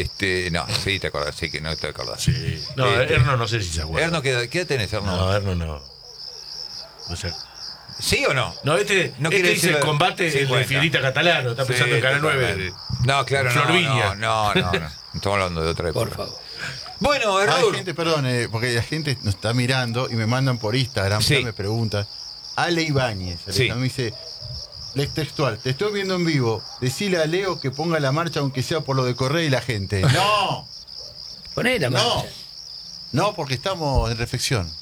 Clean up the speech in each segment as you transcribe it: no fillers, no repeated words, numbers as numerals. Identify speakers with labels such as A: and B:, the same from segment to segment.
A: No, sí, te acordás, sí que no te acordás.
B: Sí. No, Erno no sé si se acuerda.
A: Erno, ¿qué edad tenés, Erno?
B: No, Erno no. O sea,
A: ¿Sí o no?
B: no,
A: No
B: este
A: quiere
B: dice
A: decir-
B: el combate, el de
A: 50.
B: Fierita Catalano, está pensando en Canal 9.
A: No, claro,
B: Florviña.
A: no. Estamos hablando de otra época.
C: Por favor.
A: Bueno,
D: Hay
A: Raúl.
D: gente, perdón, porque la gente nos está mirando y me mandan por Instagram,
A: Sí.
D: ya me preguntan. Ale Ibáñez,
A: Sí.
D: me dice, lex textual, te estoy viendo en vivo, decile a Leo que ponga la marcha aunque sea por lo de Correa y la gente. No,
C: Poné la
D: no,
C: marcha.
D: no, porque estamos en reflexión.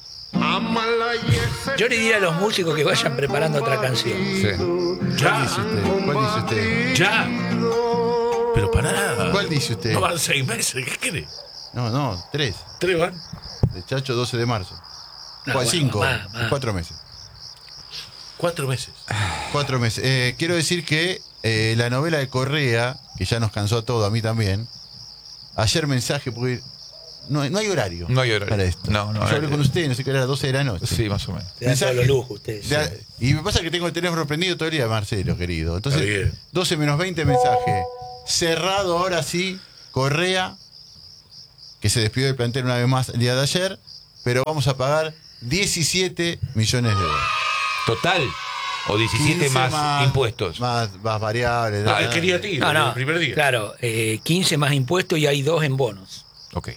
C: Yo le diría a los músicos que vayan preparando otra canción.
A: Sí.
D: ¿Cuál dice usted? ¿Cuál dice usted?
B: ¡Ya! Pero pará.
D: ¿Cuál dice usted?
B: No van 6 meses, ¿qué quiere?
D: No, 3.
B: 3 van.
D: De Chacho, 12 de marzo.
C: No, bueno,
D: 5,
C: más.
D: 4 meses.
B: 4 meses.
D: 4 meses. Quiero decir que la novela de Correa, que ya nos cansó a todos, a mí también, ayer mensaje, porque no hay horario.
A: No hay horario.
D: Para esto.
A: No,
D: Yo hablé con usted, no sé qué era, 12 de la noche.
A: Sí, más o menos.
C: Te dan
D: Mensaje.
C: todos los lujos ustedes.
D: Y me pasa que tengo el teléfono prendido todo el día, Marcelo, querido.
B: Está
D: Entonces,
B: bien.
D: 12 menos 20 mensaje. Cerrado ahora sí, Correa, que se despidió del plantel una vez más el día de ayer, pero vamos a pagar 17 millones de dólares.
A: Total. O 17
D: 15
A: más impuestos.
D: Más variables.
B: Ah, él quería Tigre
C: No,
B: el primer día.
C: Claro, 15 más impuestos y hay 2 en bonos.
A: Ok.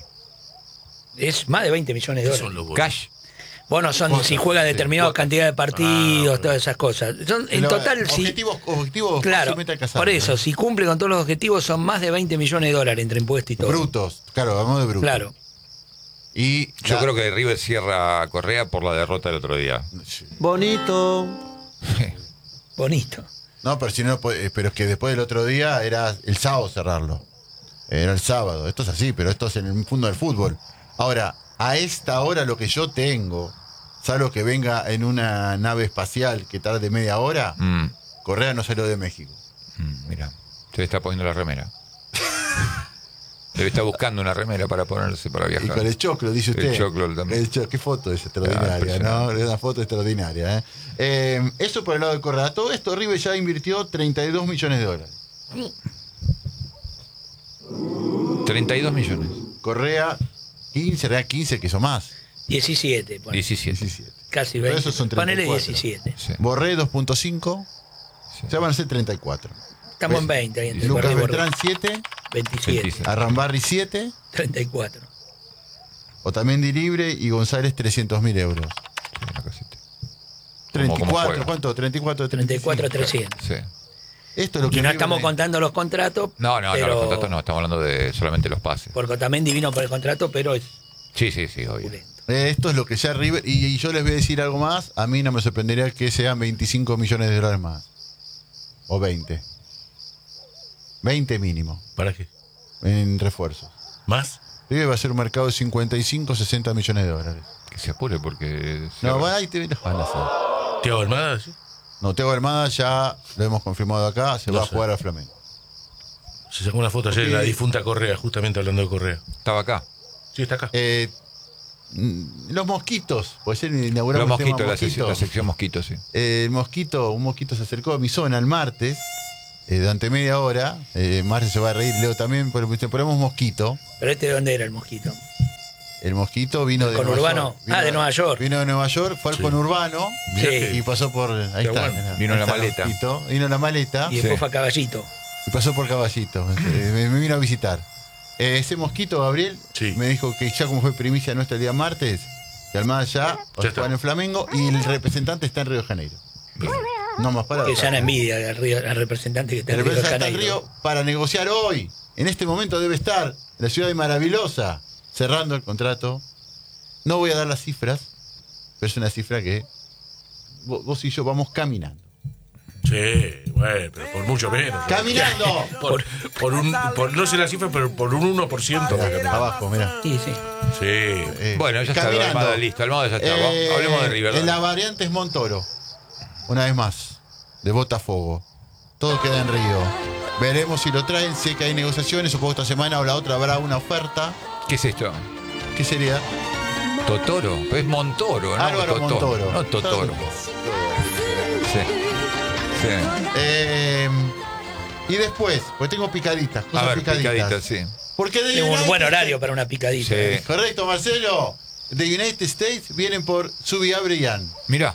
C: Es más de 20 millones de
B: ¿Qué
C: dólares.
B: son los bonos?
A: Cash.
C: Bonos son
D: Cuotas,
C: si juega
D: sí,
C: determinada
D: cuotas.
C: cantidad de partidos,
B: Ah,
C: todas esas cosas. Son, en total, sí.
D: Objetivos
C: Claro,
D: fácilmente alcanzables,
C: por eso,
D: ¿no?
C: si cumple con todos los objetivos, son más de 20 millones de dólares entre impuestos y todo.
D: Brutos, claro, vamos de brutos.
C: Claro.
D: Y
A: Yo creo que River cierra a Correa por la derrota del otro día.
E: Bonito.
C: Bonito.
D: No, pero si no, pero es que después del otro día era el sábado cerrarlo. Era el sábado. Esto es así, pero esto es en el mundo del fútbol. Ahora, a esta hora lo que yo tengo, salvo que venga en una nave espacial que tarde media hora, Correa no salió de México.
A: Mira, se está poniendo la remera. Debe estar buscando una remera para ponerse para
D: Y
A: viajar.
D: con el choclo, dice usted.
A: El choclo también.
D: Qué foto es extraordinaria, ¿no?
A: impresionante.
D: Es una foto extraordinaria. Eso por el lado de Correa. Todo esto, River ya invirtió 32 millones de dólares.
A: 32 millones.
D: Correa, 15, ¿verdad? 15, que son más.
C: 17. Bueno,
A: 17.
D: 17.
C: casi
D: Pero
C: 20.
D: esos son
C: Ponele
D: 34.
C: 17.
A: Sí.
D: Borré 2.5,
A: Sí.
D: ya van a ser 34.
C: Estamos en 20 ahí entre
D: Lucas
C: Borré y Borré.
D: Beltrán 7,
C: 27.
A: 26.
D: Arrambarri 7,
C: 34.
D: Otamendi libre y González 300.000 euros.
A: Sí, una cosita.
D: 34,
A: juega?
D: ¿cuánto? 34 de
C: 34 300.
A: Sí.
D: Esto es lo que
C: Y no
D: River
C: estamos
D: ne-
C: contando los contratos.
A: No,
C: pero,
A: los contratos no, estamos hablando de solamente los pases.
C: Porque también divino por el contrato, pero es
A: Sí, obvio.
C: opulento.
D: Esto es lo que ya River. Y yo les voy a decir algo más. A mí no me sorprendería que sean 25 millones de dólares más. O 20. 20 mínimo.
B: ¿Para qué?
D: En refuerzos.
B: ¿Más?
D: River va a ser un mercado de 55, 60 millones de dólares.
A: Que se apure porque...
D: No, bueno, ahí te van a hacer.
B: ¿Tiago Almada? ¿Sí?
D: No, Thiago Almada ya lo hemos confirmado acá. Se
B: No
D: va a
B: sé.
D: jugar a Flamengo.
B: Se sacó una foto ayer de la difunta Correa, justamente hablando de Correa.
A: Estaba acá.
B: Sí, está acá.
D: Los mosquitos. Pues ayer inauguramos
A: Los
D: el tema
A: mosquitos, la sección mosquitos, sí.
D: un mosquito se acercó a mi zona el martes, durante media hora. Martes se va a reír, Leo también, pero ponemos mosquito.
C: Pero ¿de dónde era el mosquito?
D: El mosquito vino de
C: ¿Conurbano?
D: Nueva York.
C: De Nueva York.
D: Vino de Nueva York, fue al
B: Sí.
D: conurbano
C: Sí.
D: y pasó por. Ahí
B: Qué
D: está.
B: bueno.
A: Vino en la
D: Ahí está el
A: maleta.
D: mosquito, vino en la maleta
C: Y después
A: Sí.
C: fue a Caballito.
D: y pasó por Caballito. Me vino a visitar. Ese mosquito, Gabriel,
B: Sí.
D: me dijo que ya como fue primicia nuestra el día martes, que Almada ya va a
B: está.
D: jugar en Flamengo y el representante está en Río de Janeiro. No más para.
C: Que sana envidia al representante que está
D: El
C: en Río de
D: representante está en
C: Janeiro.
D: Río para negociar hoy. En este momento debe estar en la ciudad de Maravillosa, cerrando el contrato. No voy a dar las cifras, pero es una cifra que vos y yo vamos caminando.
B: Sí, bueno, pero por mucho menos.
D: ¡Caminando!
B: No sé la cifra, pero por un 1%.
D: Mirá, abajo, mira.
C: Sí, sí.
B: Sí.
A: Bueno, ya está Almada, listo. Almada ya está. Hablemos de River.
D: En la variante es Montoro. Una vez más. De Botafogo. Todo queda en Río. Veremos si lo traen. Sé que hay negociaciones. Supongo que esta semana o la otra habrá una oferta.
A: ¿Qué es esto?
D: ¿Qué sería?
A: Totoro. Es Montoro, ¿no?
D: Álvaro Montoro.
A: No Totoro. Sí. Sí.
D: Y después, pues tengo picaditas.
A: A
D: Cosas
A: ver,
D: picaditas.
A: picaditas, sí.
D: Porque de
C: Es un
D: United
C: buen horario
D: States-
C: para una picadita.
A: Sí.
D: Correcto, Marcelo. De United States vienen por Subiabre y Ian.
A: Mirá.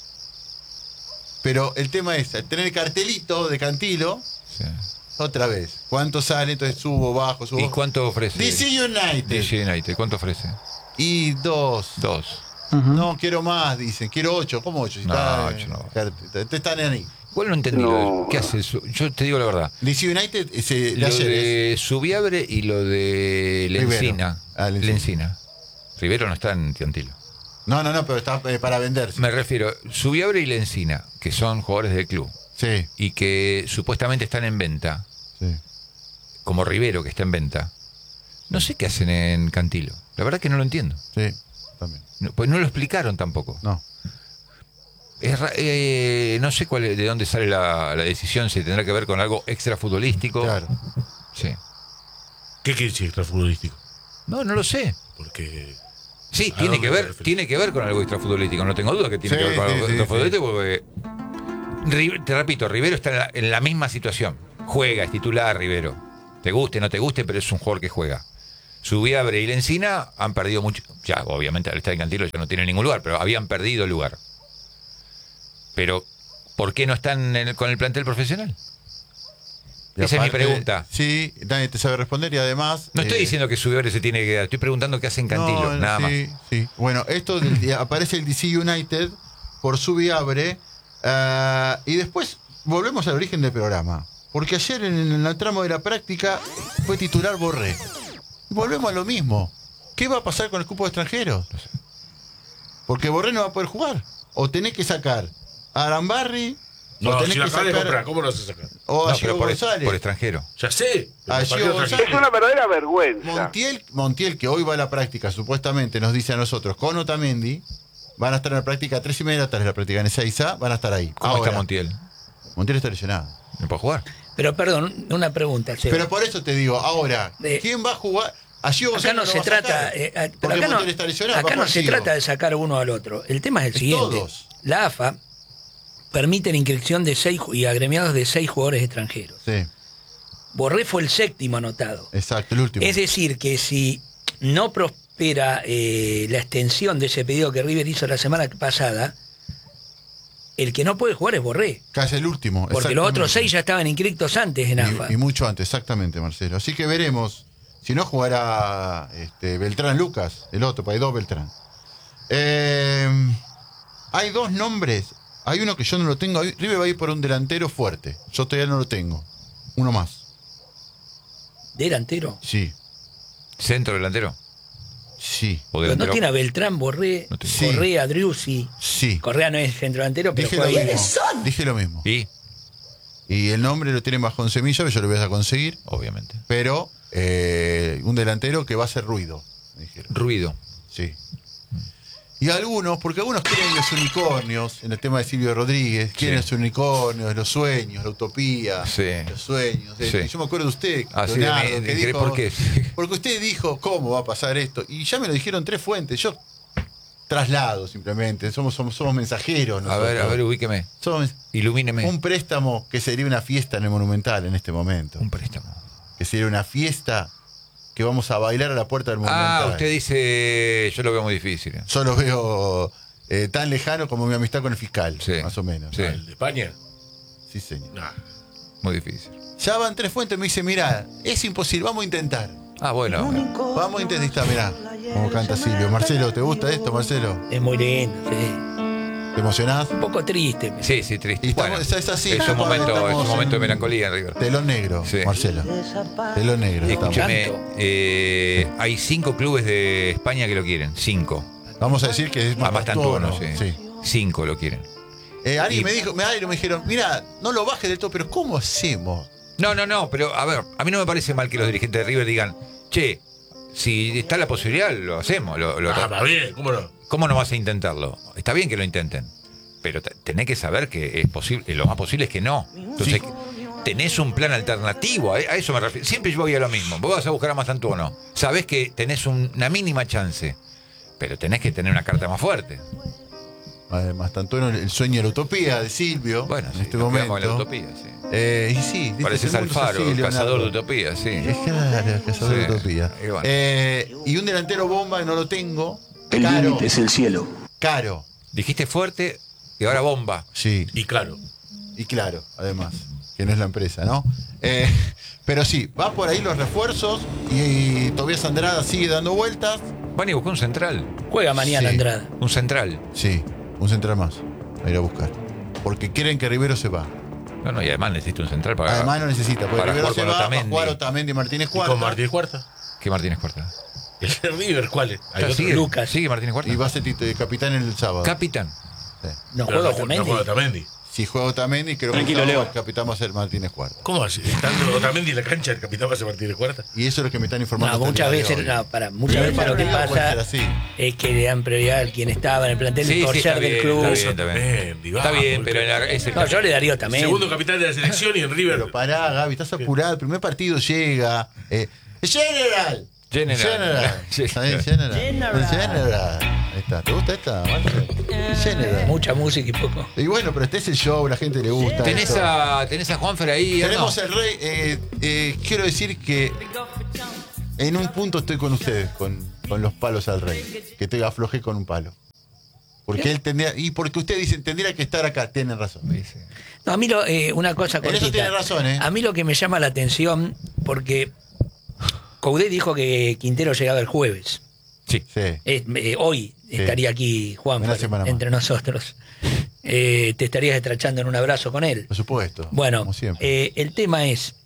D: Pero el tema es, al tener el cartelito de Cantilo,
A: Sí.
D: otra vez. ¿Cuánto sale? Entonces subo, bajo, subo.
A: ¿Y cuánto ofrece?
D: DC United.
A: DC United, ¿cuánto ofrece?
D: Y 2.
A: 2.
D: No, quiero más, dicen. Quiero 8. ¿Cómo 8? Si
A: No,
D: está,
A: 8 no.
D: Te están ahí.
A: Igual no entendí.
E: No.
A: ¿Qué hace eso? Yo te digo la verdad.
D: DC United de
A: Lo
D: ayer es.
A: de Subiabre y lo de
D: Rivero.
A: Lencina.
D: Lencina.
A: Lencina. Rivero no está en Tiantilo.
D: No, pero está para venderse.
A: Me refiero, Subiabre y Lencina, que son jugadores del club
D: Sí,
A: y que supuestamente están en venta,
D: sí.
A: como Rivero que está en venta. No sé qué hacen en Cantilo. La verdad que no lo entiendo.
D: Sí, también.
A: Pues no lo explicaron tampoco.
D: No.
A: No sé de dónde sale la decisión, si tendrá que ver con algo extra futbolístico.
D: Claro.
A: Sí.
B: ¿Qué quiere decir extrafutbolístico?
A: No lo sé.
B: Porque.
A: Sí,
B: ¿A
A: tiene
B: dónde
A: que
B: te
A: ver,
B: referís?
A: tiene que ver con algo extrafutbolístico. No tengo duda que tiene
D: Sí,
A: que ver con
D: sí,
A: algo
D: sí,
A: extrafutbolístico porque te repito, Rivero está en la misma situación. Juega, es titular Rivero. Te guste, no te guste, pero es un jugador que juega. Subiabre y Lencina han perdido mucho. Ya, obviamente, al estar en Cantilo ya no tiene ningún lugar, pero habían perdido lugar. Pero, ¿por qué no están con el plantel profesional?
D: Y
A: Esa es mi
D: aparte,
A: pregunta.
D: Sí, nadie te sabe responder y además.
A: No estoy diciendo que Subiabre se tiene que quedar, estoy preguntando qué hace en Cantilo,
D: no,
A: nada
D: sí,
A: más.
D: Sí. Bueno, esto aparece el DC United por Subiabre y después volvemos al origen del programa. Porque ayer en el tramo de la práctica fue titular Borré. Y volvemos a lo mismo. ¿Qué va a pasar con el cupo de extranjeros? Porque Borré no va a poder jugar. O tenés que sacar a Arambarri, o
B: No,
D: tenés
B: si
D: que
B: la acabas de
D: sacar
B: comprar, ¿cómo lo vas a sacar?
D: o a
A: No,
D: Gio
A: pero
D: González.
A: por extranjero.
B: Ya sé.
D: A
B: pero
D: Gio
B: partido
D: González.
B: tranquilo.
E: Es una verdadera vergüenza.
D: Montiel, que hoy va a la práctica, supuestamente nos dice a nosotros, con Otamendi, van a estar en la práctica a 3:30 de la tarde, la práctica en Ezeiza, van a estar ahí.
A: ¿Cómo
D: Ahora,
A: está Montiel?
D: Montiel está lesionado.
A: ¿No puede jugar?
C: Pero perdón, una pregunta, Seba.
D: Pero por eso te digo, ahora,
C: De-
D: ¿quién va a jugar? A Gio
C: Acá
D: González
C: no
D: lo
C: se
D: va a
C: trata,
D: sacar,
C: pero
D: porque
C: acá no,
D: Montiel está lesionado. va
C: acá
D: a
C: no
D: jugar
C: se
D: Gio.
C: trata de sacar uno al otro. El tema es el
D: Es
C: siguiente.
D: todos.
C: La AFA permite la inscripción de 6 y agremiados de 6 jugadores extranjeros.
D: Sí,
C: Borré fue el séptimo anotado.
D: exacto, el último.
C: Es decir, que si no prospera la extensión de ese pedido que River hizo la semana pasada, el que no puede jugar es Borré.
D: Casi el último.
C: Porque los otros
D: exactamente.
C: 6 ya estaban inscritos antes en AFA.
D: Y mucho antes, exactamente, Marcelo. Así que veremos. Si no, jugará Beltrán Lucas, el otro, Paidó Beltrán. Hay dos nombres. Hay uno que yo no lo tengo. River va a ir por un delantero fuerte. Yo todavía no lo tengo. Uno más.
C: Delantero.
D: Sí,
A: ¿Centro delantero?
D: sí,
A: ¿O
C: Pero no
A: delantero?
C: tiene a Beltrán, Borré,
A: No tiene.
D: Sí.
C: Correa, Driussi.
D: sí.
C: Correa no es centro delantero, pero
D: Dije lo
C: juega bien.
D: mismo. Dije lo mismo.
A: Y,
D: Y el nombre lo tienen bajo semilla, pero yo lo voy a conseguir.
A: obviamente.
D: Pero un delantero que va a hacer ruido, me dijeron.
A: Ruido.
D: Sí. Y algunos, porque algunos quieren los unicornios, en el tema de Silvio Rodríguez, quieren
A: Sí.
D: los unicornios, los sueños, la utopía,
A: Sí.
D: los sueños.
A: Sí.
D: Y yo me acuerdo de usted,
A: Ah, sí,
D: Leonardo,
A: de mí,
D: que
A: dije,
D: dijo,
A: ¿por qué?
D: porque usted dijo cómo va a pasar esto. Y ya me lo dijeron 3 fuentes. Yo traslado simplemente, somos mensajeros.
A: A ver,
D: nosotros.
A: ubíqueme.
D: Somos
A: Ilumíneme.
D: un préstamo que sería una fiesta en el Monumental en este momento.
A: Un préstamo.
D: Que sería una fiesta que vamos a bailar a la puerta del Monumental.
A: Ah, usted dice, yo lo veo muy difícil.
D: Yo lo veo tan lejano como mi amistad con el fiscal,
A: Sí.
D: más o menos.
A: Sí.
B: ¿El de España?
D: Sí, señor.
B: Nah.
A: Muy difícil.
D: Ya van 3 fuentes, me dice, mira, es imposible, vamos a intentar.
A: Ah, bueno.
D: Vamos a intentar, mirá, como canta Silvio. Marcelo, ¿te gusta esto, Marcelo?
C: Es muy lindo, sí.
D: ¿Te emocionás?
C: Un poco triste.
A: Sí, sí, triste.
D: Y estamos-
A: Bueno,
D: es así,
A: es un
D: estamos-
A: momento
D: estamos
A: de
D: en-
A: melancolía en River.
D: Telón negro,
A: Sí.
D: Marcelo. Telón negro. estamos.
A: Escúcheme,
C: Tanto.
A: hay 5 clubes de España que lo quieren. 5.
D: Vamos a decir que es más
A: Más Tantuono,
D: Tantuono,
A: sí. 5 lo quieren.
D: Alguien
A: Y-
D: me dijo, me dijeron, mira, no lo bajes del todo, pero ¿cómo hacemos?
A: No, pero a ver, a mí no me parece mal que los dirigentes de River digan, che, si está la posibilidad, lo hacemos.
B: Está bien, ¿cómo no?
A: ¿Cómo no vas a intentarlo? Está bien que lo intenten, pero tenés que saber que es posible, lo más posible es que no. Entonces, tenés un plan alternativo, a eso me refiero. Siempre yo voy a lo mismo. Vos vas a buscar a Mastantuono, sabés que tenés una mínima chance, pero tenés que tener una carta más fuerte.
D: Además, Tantuono, el sueño de la utopía de Silvio,
A: Bueno,
D: en
A: sí,
D: este
A: nos quedamos
D: momento.
A: en la utopía, sí.
D: Y sí, dice,
A: Pareces
D: el mundo es
A: Alfaro,
D: así,
A: el cazador de
D: Leonardo.
A: utopía, sí.
D: Es claro, el cazador
A: Sí.
D: de utopía.
A: Y bueno.
D: Y un delantero bomba no lo tengo.
E: El
D: Caro.
E: límite es el cielo.
D: Caro.
A: Dijiste fuerte y ahora bomba.
D: Sí.
B: Y claro.
D: Y claro, además, que no es la empresa, ¿no? Pero sí, va por ahí los refuerzos y Tobias Andrada sigue dando vueltas.
A: Van y buscó un central.
C: Juega mañana
D: Sí.
C: Andrada.
A: Un central.
D: Sí, un central más a ir a buscar. Porque quieren que Rivero se va.
A: No, y además necesita un central para.
D: Además no necesita, porque
A: para
D: Rivero
A: jugar
D: se
A: con
D: va, va a
A: Otamendi.
D: jugar Otamendi y Martínez
B: ¿Y
D: Cuarta.
B: con Martínez Cuarta?
A: ¿Qué Martínez Cuarta?
B: ¿El de River cuál es? Hay otro.
A: ¿Sigue,
C: Lucas.
A: ¿Sigue Martínez Cuarta?
D: Y va a ser capitán el sábado.
A: Capitán.
D: Sí.
C: No
B: Pero
C: juega
B: no
C: Otamendi.
B: juega Otamendi.
D: Si juega Otamendi, creo
E: Tranquilo,
D: que el
E: Leo.
D: sábado el capitán va a ser Martínez Cuarta.
B: ¿Cómo así? Estando Otamendi en la cancha, el capitán va a ser Martínez Cuarta.
D: Y eso es lo que me están informando.
C: No,
D: hasta
C: muchas
D: el día de
C: veces,
D: hoy.
C: no, muchas
D: Primer
C: veces lo que
D: partido puede
C: pasa
D: ser así.
C: es que le dan prioridad al quien estaba en el plantel
A: Sí,
C: por
A: sí,
C: ser
A: está
C: del
A: bien,
C: club.
A: está bien, está bien.
B: Otamendi,
A: Está
B: vamos,
A: bien, pero es el
C: No, yo le daría Otamendi.
B: Segundo capitán de la selección y en River.
D: Pero pará, Gaby, estás apurado. El primer partido llega. ¡General!
A: General.
D: ¿Está bien? General. Ahí está. ¿Te gusta esta, Marce? General.
C: Mucha música y poco.
D: Y bueno, pero este es el show, la gente le gusta.
A: ¿Tenés
D: esto.
A: a Juanfer ahí? ¿o
D: Tenemos
A: no?
D: el rey. Quiero decir que en un punto estoy con ustedes, con los palos al rey. Que te aflojé con un palo. Porque él tendría. Y porque ustedes dicen, tendría que estar acá. Tienen razón.
C: No, a mí una cosa
D: En eso
C: cortita.
D: tiene razón, ¿eh?
C: A mí lo que me llama la atención, porque Coudet dijo que Quintero llegaba el jueves.
A: Sí.
D: Sí.
C: Hoy
D: Sí.
C: estaría aquí Juan
D: Una semana más.
C: entre nosotros. Te estarías estrechando en un abrazo con él.
D: Por supuesto.
C: Bueno,
D: Como siempre.
C: el tema es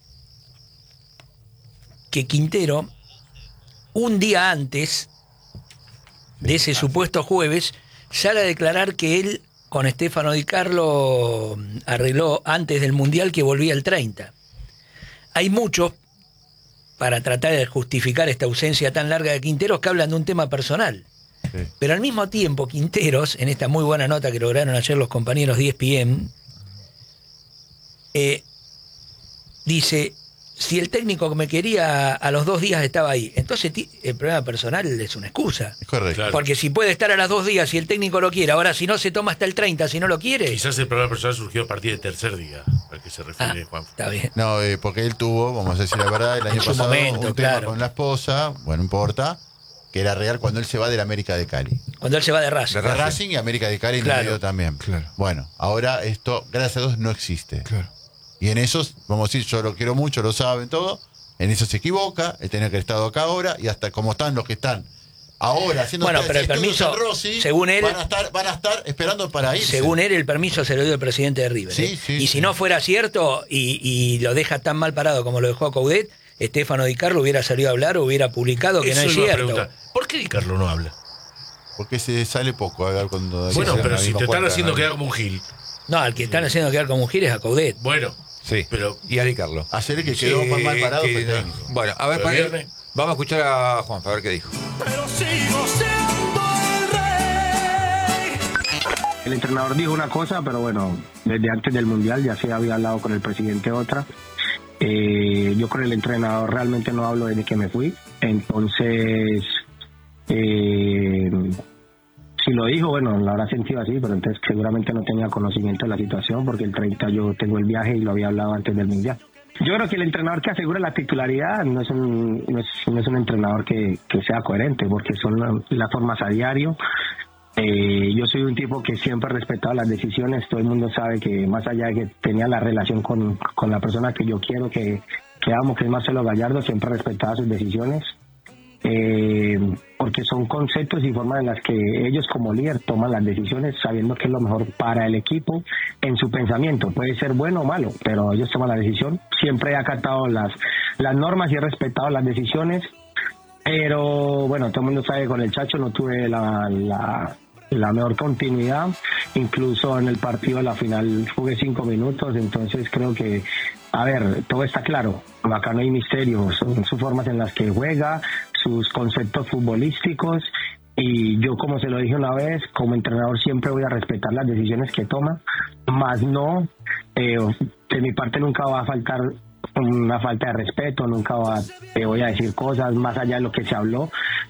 C: que Quintero, un día antes de ese supuesto jueves, sale a declarar que él con Stefano Di Carlo arregló antes del Mundial que volvía el 30. Hay muchos, para tratar de justificar esta ausencia tan larga de Quinteros, que hablan de un tema personal.
D: Sí.
C: Pero al mismo tiempo, Quinteros, en esta muy buena nota que lograron ayer los compañeros de ESPN, dice, si el técnico que me quería a los 2 días estaba ahí, entonces el problema personal es una excusa.
D: Es correcto.
B: Claro.
C: Porque si puede estar a las 2 días y el técnico lo quiere, ahora si no se toma hasta el 30, si no lo quiere...
B: Quizás el problema personal surgió a partir del tercer día, al que se refiere Juan.
C: Está bien.
D: No, porque él tuvo, vamos a decir la verdad, el año
C: En su
D: pasado
C: momento,
D: un tema
C: claro.
D: con la esposa, bueno, no importa, que era real cuando él se va del América de Cali.
C: Cuando él se va de Racing.
D: De Racing y América de Cali en
C: Claro.
D: el medio también.
A: Claro.
D: Bueno, ahora esto, gracias a Dios, no existe.
A: Claro.
D: Y en esos, vamos a decir, yo lo quiero mucho, lo saben todo, en eso se equivoca, él tenía que haber estado acá ahora, y hasta como están los que están ahora haciendo
C: Bueno, pero el
D: estudios
C: permiso,
D: en Rossi,
C: según él-
D: van a estar esperando para irse.
C: Según él, el permiso se lo dio el presidente de River.
D: Sí,
C: ¿eh?
D: sí,
C: y si
D: sí.
C: no fuera cierto y lo deja tan mal parado como lo dejó a Coudet, Stefano Di Carlo hubiera salido a hablar o hubiera publicado que
B: Eso
C: no es
B: iba a
C: cierto.
B: preguntar. ¿Por qué Di Carlo no habla?
D: Porque se sale poco a ver cuando...
B: Bueno,
D: se
B: pero
D: dan la
B: si
D: misma
B: te están
D: cuenta,
B: haciendo
D: ¿no?
B: quedar como un gil.
C: No, al que están haciendo quedar como mujeres es a Coudet.
B: Bueno,
A: Sí.
B: pero
A: Y a Di Carlo.
D: Ayer el que quedó más mal parado fue el
A: no.
D: técnico.
A: Bueno, a ver,
B: Pero viernes.
A: vamos a escuchar a Juan, a ver qué dijo.
F: Pero sigo siendo el rey.
G: El entrenador dijo una cosa, pero bueno, desde antes del Mundial ya se había hablado con el presidente otra. Yo con el entrenador realmente no hablo desde que me fui. Entonces, si lo dijo, bueno, lo habrá sentido así, pero entonces seguramente no tenía conocimiento de la situación porque el 30 yo tengo el viaje y lo había hablado antes del Mundial. Yo creo que el entrenador que asegura la titularidad no es un entrenador que sea coherente, porque son las formas a diario. Yo soy un tipo que siempre ha respetado las decisiones. Todo el mundo sabe que más allá de que tenía la relación con la persona que yo quiero, que amo, que es Marcelo Gallardo, siempre he respetado sus decisiones. Porque son conceptos y formas en las que ellos como líder toman las decisiones sabiendo que es lo mejor para el equipo en su pensamiento. Puede ser bueno o malo, pero ellos toman la decisión. Siempre he acatado las normas y he respetado las decisiones, pero bueno, todo el mundo sabe que con el Chacho no tuve la mejor continuidad. Incluso en el partido de la final jugué 5 minutos, entonces creo que, a ver, todo está claro. Acá no hay misterio, son sus formas en las que juega, sus conceptos futbolísticos, y yo, como se lo dije una vez, como entrenador siempre voy a respetar las decisiones que toma, más no, de mi parte nunca va a faltar una falta de respeto, nunca te voy a decir cosas más allá de lo que se habló,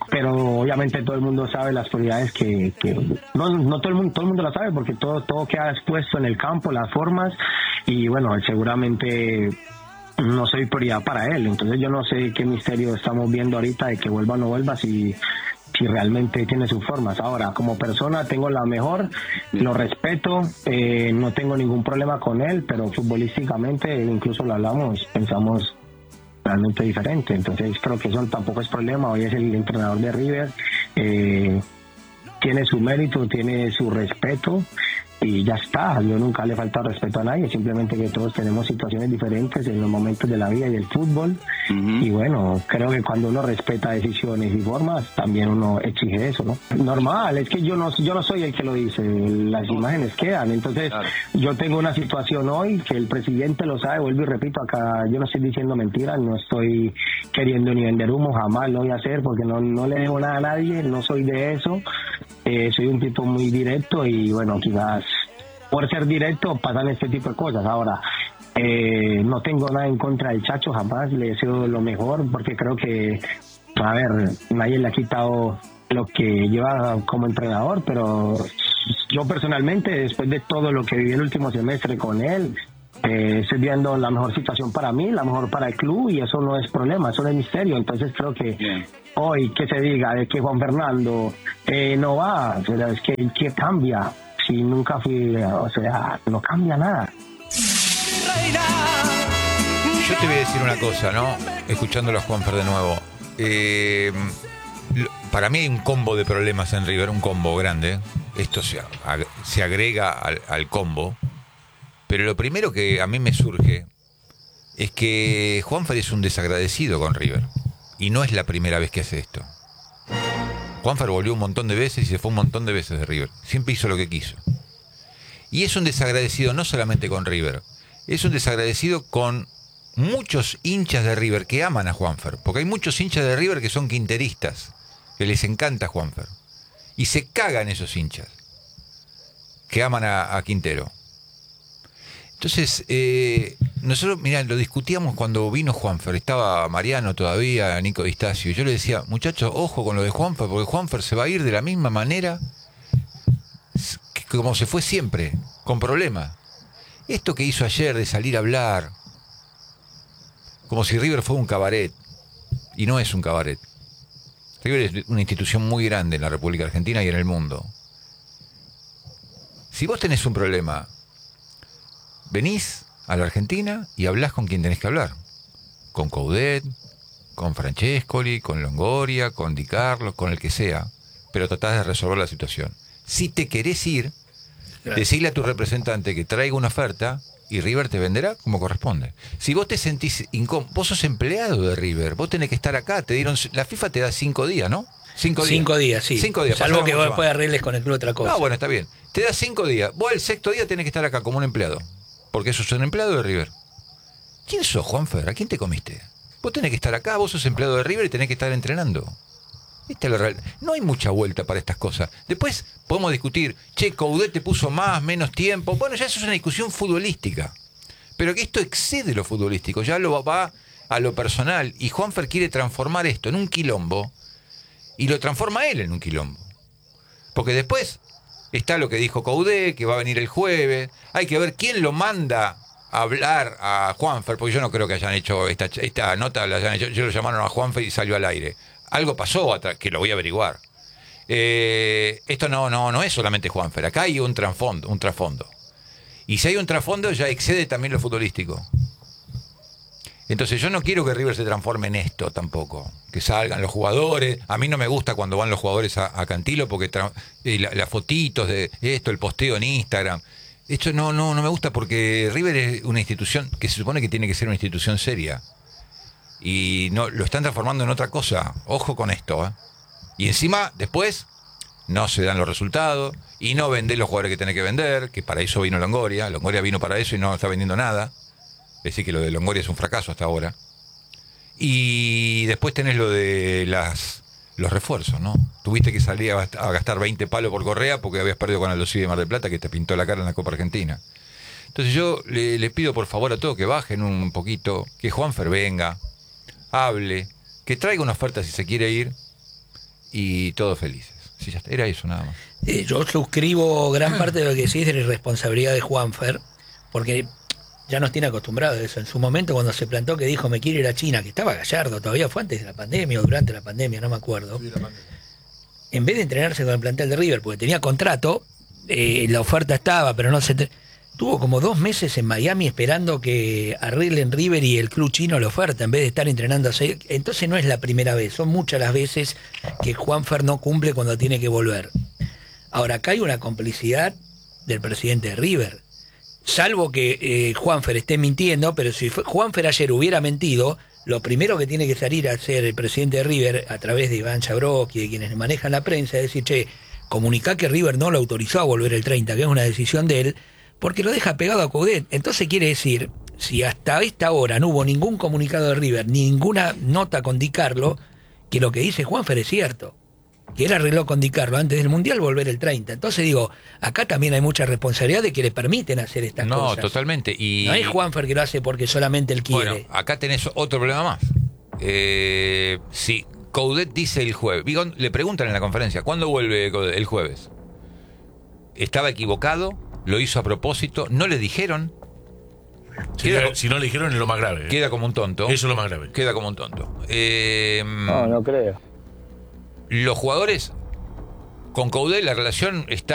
G: pero obviamente todo el mundo sabe las prioridades que no todo el mundo la sabe, porque todo queda expuesto en el campo, las formas, y bueno, seguramente no soy prioridad para él. Entonces yo no sé qué misterio estamos viendo ahorita de que vuelva o no vuelva, si realmente tiene sus formas. Ahora, como persona tengo la mejor, lo respeto, no tengo ningún problema con él, pero futbolísticamente, incluso lo hablamos, pensamos realmente diferente. Entonces creo que eso tampoco es problema. Hoy es el entrenador de River, tiene su mérito, tiene su respeto, y ya está. Yo nunca le he faltado respeto a nadie, simplemente que todos tenemos situaciones diferentes en los momentos de la vida y del fútbol. Y bueno, creo que cuando uno respeta decisiones y formas, también uno exige eso, ¿no? Normal, es que yo no soy el que lo dice, las imágenes quedan. Entonces yo tengo una situación hoy que el presidente lo sabe, vuelvo y repito, acá yo no estoy diciendo mentiras, no estoy queriendo ni vender humo, jamás lo voy a hacer, porque no le debo nada a nadie, no soy de eso. Soy un tipo muy directo, y bueno, quizás por ser directo pasan este tipo de cosas. Ahora, no tengo nada en contra del Chacho, jamás le deseo lo mejor, porque creo que, a ver, nadie le ha quitado lo que lleva como entrenador, pero yo personalmente, después de todo lo que viví el último semestre con él, estoy viendo la mejor situación para mí, la mejor para el club, y eso no es problema, eso no es misterio. Entonces creo que hoy que se diga de que Juan Fernando no va, pero es que ¿qué cambia? Si nunca fui, o sea, no cambia nada.
A: Yo te voy a decir una cosa, ¿no? Escuchándolo a Juanfer de nuevo. Para mí hay un combo de problemas en River, un combo grande. Esto se agrega al combo. Pero lo primero que a mí me surge es que Juanfer es un desagradecido con River. Y no es la primera vez que hace esto. Juanfer volvió un montón de veces y se fue un montón de veces de River. Siempre hizo lo que quiso. Y es un desagradecido no solamente con River, es un desagradecido con muchos hinchas de River que aman a Juanfer. Porque hay muchos hinchas de River que son quinteristas, que les encanta Juanfer. Y se cagan esos hinchas que aman a Quintero. Entonces, nosotros, mirá, lo discutíamos cuando vino Juanfer. Estaba Mariano todavía, Nico Distacio. Y yo le decía, muchachos, ojo con lo de Juanfer, porque Juanfer se va a ir de la misma manera que como se fue siempre, con problemas. Esto que hizo ayer de salir a hablar, como si River fuera un cabaret. Y no es un cabaret. River es una institución muy grande en la República Argentina y en el mundo. Si vos tenés un problema, venís a la Argentina y hablás con quien tenés que hablar. Con Coudet, con Francescoli, con Longoria, con Di Carlo, con el que sea. Pero tratás de resolver la situación. Si te querés ir, decirle a tu representante que traiga una oferta y River te venderá como corresponde. Si vos te sentís incómodo, vos sos empleado de River, vos tenés que estar acá. La FIFA te da 5 días, ¿no? 5 días.
C: 5 días, sí.
A: 5 días.
C: Salvo que vos
A: más.
C: después arregles con el club otra cosa.
A: No, bueno, está bien. Te da 5 días. Vos el 6º día tenés que estar acá como un empleado. Porque sos un empleado de River. ¿Quién sos, Juanfer? ¿A quién te comiste? Vos tenés que estar acá, vos sos empleado de River y tenés que estar entrenando. Esta es la realidad. No hay mucha vuelta para estas cosas. Después podemos discutir, che, Coudet te puso más, menos tiempo. Bueno, ya eso es una discusión futbolística. Pero que esto excede lo futbolístico, ya lo va a lo personal. Y Juanfer quiere transformar esto en un quilombo y lo transforma él en un quilombo. Porque después está lo que dijo Coudet, que va a venir el jueves. Hay que ver quién lo manda a hablar a Juanfer, porque yo no creo que hayan hecho esta nota, la hayan hecho. Yo lo llamaron a Juanfer y salió al aire. Algo pasó atrás, que lo voy a averiguar. Esto no es solamente Juanfer. Acá hay un trasfondo. Y si hay un trasfondo, ya excede también lo futbolístico. Entonces yo no quiero que River se transforme en esto tampoco. Que salgan los jugadores. A mí no me gusta cuando van los jugadores a Cantilo, porque las fotitos de esto, el posteo en Instagram. Esto no me gusta, porque River es una institución que se supone que tiene que ser una institución seria. Y no lo están transformando en otra cosa. Ojo con esto, ¿eh? Y encima, después, no se dan los resultados y no vendés los jugadores que tenés que vender, que para eso vino Longoria. Longoria vino para eso y no está vendiendo nada. Es decir, que lo de Longoria es un fracaso hasta ahora. Y después tenés lo de los refuerzos, ¿no? Tuviste que salir a gastar 20 palos por Correa porque habías perdido con Aldo Civi de Mar del Plata, que te pintó la cara en la Copa Argentina. Entonces yo le pido por favor a todos que bajen un poquito, que Juanfer venga, hable, que traiga una oferta si se quiere ir, y todos felices. Sí, ya está. Era eso nada más.
C: Yo suscribo gran parte de lo que decís de la irresponsabilidad de Juanfer, porque ya nos tiene acostumbrados a eso. En su momento, cuando se plantó que dijo me quiero ir a China, que estaba Gallardo, todavía fue antes de la pandemia o durante la pandemia, no me acuerdo. En vez de entrenarse con el plantel de River, porque tenía contrato, la oferta estaba, pero no se... Tuvo como 2 meses en Miami esperando que arreglen River y el club chino la oferta, en vez de estar entrenándose. Entonces no es la primera vez, son muchas las veces que Juanfer no cumple cuando tiene que volver. Ahora, acá hay una complicidad del presidente de River. Salvo que Juanfer esté mintiendo, pero si Juanfer ayer hubiera mentido, lo primero que tiene que salir a hacer el presidente de River, a través de Iván Chabrok y de quienes manejan la prensa, es decir, che, comunicá que River no lo autorizó a volver el 30, que es una decisión de él, porque lo deja pegado a Coudet. Entonces quiere decir, si hasta esta hora no hubo ningún comunicado de River, ninguna nota con Di Carlo, que lo que dice Juanfer es cierto, que él arregló con Di Carlo antes del Mundial volver el 30. Entonces digo, acá también hay mucha responsabilidad de que le permiten hacer estas cosas.
A: No, totalmente. Y
C: no es Juanfer que lo hace porque solamente él quiere.
A: bueno, acá tenés otro problema más. Si Coudet dice el jueves, le preguntan en la conferencia, ¿cuándo vuelve Coudet? El jueves. Estaba equivocado, lo hizo a propósito, no le dijeron.
B: Si no le dijeron es lo más grave.
A: Queda como un tonto.
B: Eso es lo más grave.
A: Queda como un tonto.
E: No creo.
A: Los jugadores con Coudet, la relación está